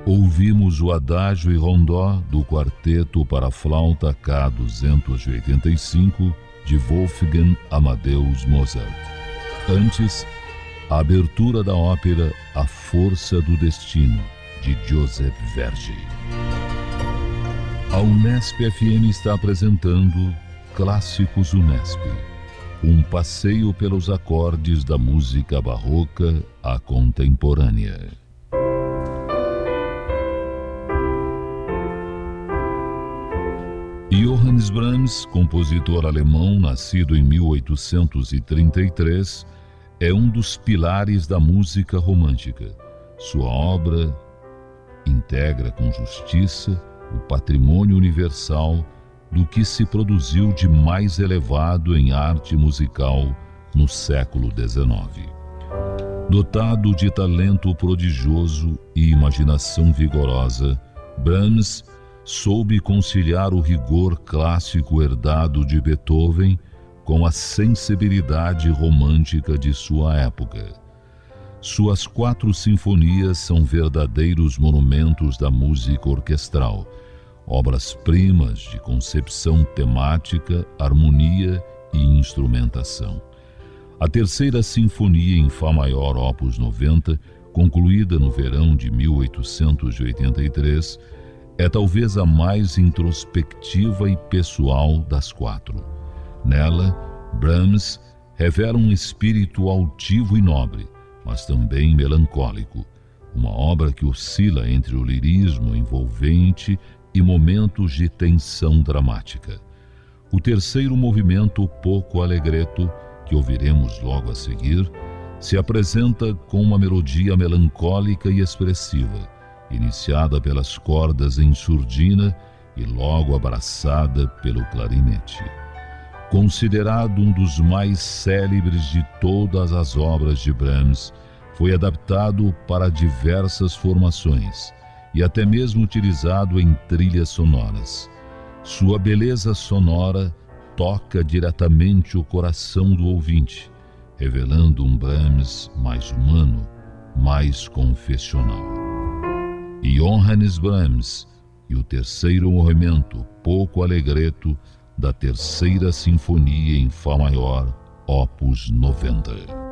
Ouvimos o Adágio e Rondó do Quarteto para Flauta K285 de Wolfgang Amadeus Mozart. Antes, a abertura da ópera A Força do Destino, de Joseph Verdi. A Unesp FM está apresentando Clássicos Unesp, um passeio pelos acordes da música barroca à contemporânea. Johannes Brahms, compositor alemão nascido em 1833, é um dos pilares da música romântica. Sua obra integra com justiça o patrimônio universal do que se produziu de mais elevado em arte musical no século XIX. Dotado de talento prodigioso e imaginação vigorosa, Brahms soube conciliar o rigor clássico herdado de Beethoven com a sensibilidade romântica de sua época. Suas 4 sinfonias são verdadeiros monumentos da música orquestral, obras-primas de concepção temática, harmonia e instrumentação. A terceira sinfonia em Fá maior, opus 90, concluída no verão de 1883, é talvez a mais introspectiva e pessoal das 4. Nela, Brahms revela um espírito altivo e nobre, mas também melancólico, uma obra que oscila entre o lirismo envolvente e momentos de tensão dramática. O terceiro movimento, pouco allegretto, que ouviremos logo a seguir, se apresenta com uma melodia melancólica e expressiva, iniciada pelas cordas em surdina e logo abraçada pelo clarinete. Considerado um dos mais célebres de todas as obras de Brahms, foi adaptado para diversas formações e até mesmo utilizado em trilhas sonoras. Sua beleza sonora toca diretamente o coração do ouvinte, revelando um Brahms mais humano, mais confessional. Johannes Brahms e o terceiro movimento, pouco allegretto, da terceira sinfonia em Fá maior, opus 90.